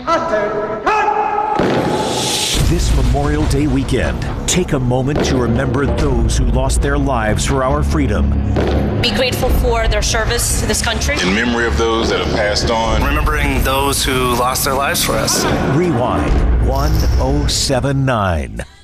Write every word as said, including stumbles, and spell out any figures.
This Memorial Day weekend, take a moment to remember those who lost their lives for our freedom. Be grateful for their service to this country. In memory of those that have passed on. Remembering those who lost their lives for us. Rewind one oh seven nine.